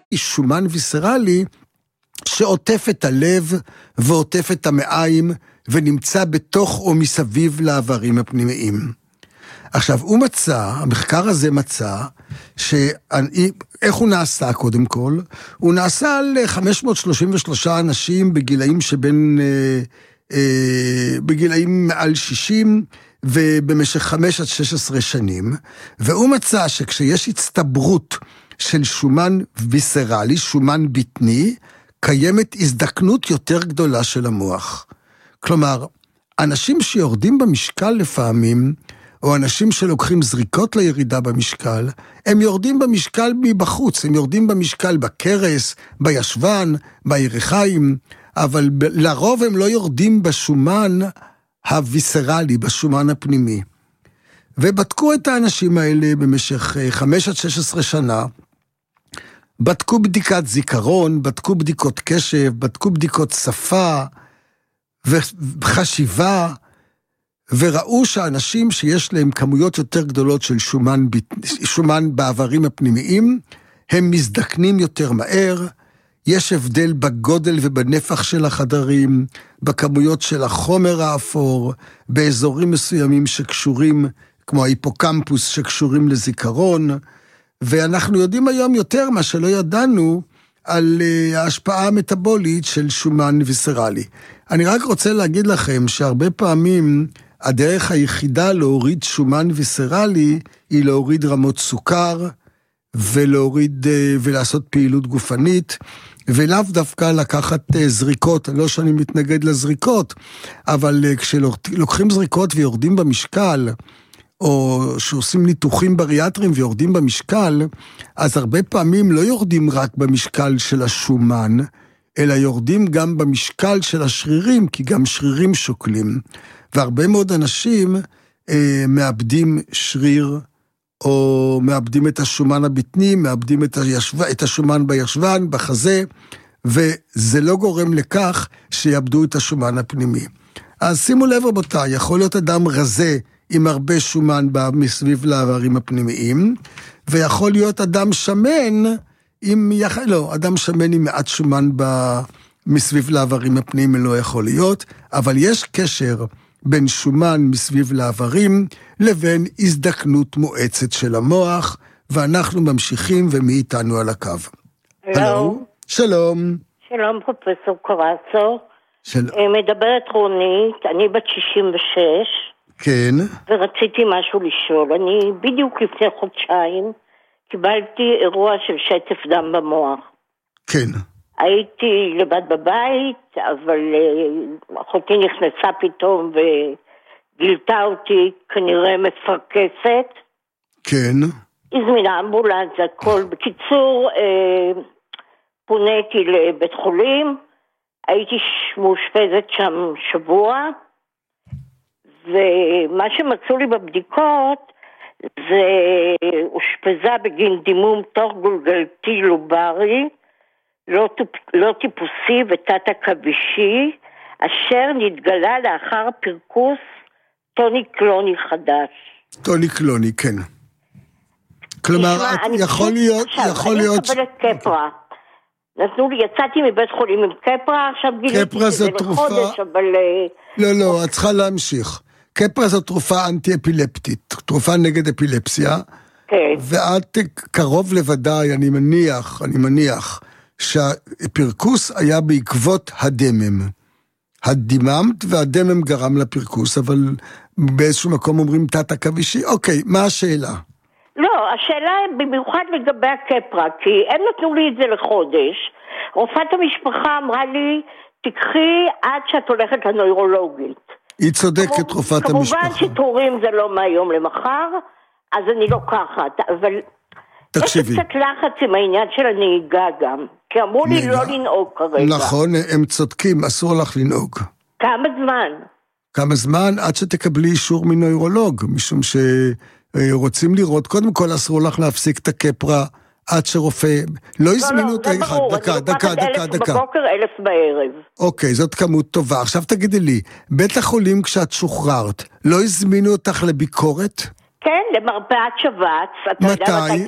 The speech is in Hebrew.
שומן ויסרלי שעוטף את הלב ועוטף את המעיים ונמצא בתוך או מסביב לאיברים הפנימיים. עכשיו, המחקר הזה מצא, איך הוא נעשה קודם כל? הוא נעשה על 533 אנשים בגילאים מעל 60, ובמשך 5 עד 16 שנים, והוא מצא שכשיש הצטברות של שומן ויסרלי, שומן בטני, קיימת הזדקנות יותר גדולה של המוח. כלומר, אנשים שיורדים במשקל לפעמים, או אנשים שלוקחים זריקות לירידה במשקל, הם יורדים במשקל מבחוץ, הם יורדים במשקל בקרס, בישבן, בירכיים, אבל לרוב הם לא יורדים בשומן הוויסרלי, בשומן הפנימי. ובדקו את האנשים האלה במשך 5 עד 16 שנה, בדקו בדיקת זיכרון, בדקו בדיקות קשב, בדקו בדיקות שפה וחשיבה, וראו שאנשים שיש להם כמויות יותר גדולות של שומן באיברים הפנימיים, הם מזדקנים יותר מהר, יש הבדל בגודל ובנפח של החדרים, בכמויות של החומר האפור, באזורים מסוימים שקשורים, כמו ההיפוקמפוס שקשורים לזיכרון, ואנחנו יודעים היום יותר מה שלא ידענו על ההשפעה המטאבולית של שומן ויסרלי. אני רק רוצה להגיד לכם שהרבה פעמים הדרך היחידה להוריד שומן ויסרלי היא להוריד רמות סוכר ולעשות פעילות גופנית, ולאו דווקא לקחת זריקות. לא שאני מתנגד לזריקות, אבל כשלוקחים זריקות ויורדים במשקל, או שעושים ניתוחים בריאטריים ויורדים במשקל, אז הרבה פעמים לא יורדים רק במשקל של השומן, אלא יורדים גם במשקל של השרירים, כי גם שרירים שוקלים. והרבה מאוד אנשים מאבדים שריר, או מאבדים את השומן הבטני, מאבדים את השומן בישבן, בחזה, וזה לא גורם לכך שיאבדו את השומן הפנימי. אז שימו לב רבותיי, יכול להיות אדם רזה עם הרבה שומן מסביב לאיברים הפנימיים, ויכול להיות אדם שמן אדם שמן עם מעט שומן מסביב לאיברים הפנימיים לא יכול להיות, אבל יש קשר בין שומן מסביב לאיברים לבין הזדקנות מואצת של המוח, ואנחנו ממשיכים ומי איתנו על הקו. הלו. שלום. שלום פרופסור קרצו. שלום. מדברת רונית, אני בת 66. כן. ורציתי משהו לשאול. אני בדיוק לפני חודשיים קיבלתי אירוע של שטף דם במוח. כן. הייתי לבד בבית, אבל אחותי נכנסה פתאום וגילתה אותי כנראה מפרכסת. כן. הזמינה אמבולנס, הכל. בקיצור, פוניתי לבית חולים, הייתי מאושפזת שם שבוע, ומה שמצאו לי בבדיקות, זה אושפזה בגין דימום תוך גולגלתי לוברי, לא טיפוסי ותת עכבישי, אשר נתגלה לאחר פרכוס טוני קלוני חדש. טוני קלוני, כן. כלומר, יכול להיות... אני מקבלת קפרה. נתנו לי, יצאתי מבית חולים עם קפרה, עכשיו גיליתי שזה לחודש, אבל... לא, את צריכה להמשיך. קפרה זו תרופה אנטי-אפילפטית, תרופה נגד אפילפסיה, כן. ואת קרוב לוודאי, אני מניח, שהפרכוס היה בעקבות הדמם. הדיממת והדמם גרם לפרכוס, אבל באיזשהו מקום אומרים תת עכבישי. אוקיי, מה השאלה? לא, השאלה במיוחד לגבי הקפרה, כי הם נתנו לי את זה לחודש, רופאת המשפחה אמרה לי, תקחי עד שאת הולכת לנוירולוגית. היא צודקת, רופאת המשפחה. כמובן שתורים זה לא מהיום למחר, אז אני לוקחת, אבל תקשיבי. יש קצת לחץ עם העניין של הנהיגה גם, כי אמרו לי לא לנהוג כרגע. נכון, הם צודקים, אסור לך לנהוג. כמה זמן? כמה זמן? עד שתקבלי אישור מנוירולוג, משום שרוצים לראות, קודם כל אסור לך להפסיק את הקפרה, עד שרופא, לא הזמינו את זה ברור, אני לוקחת 1,000 בבוקר, 1,000 בערב. אוקיי, זאת כמות טובה. עכשיו תגידי לי, בית החולים כשאת שוחררת, לא הזמינו אותך לביקורת? כן, למרפאת שבץ. מתי?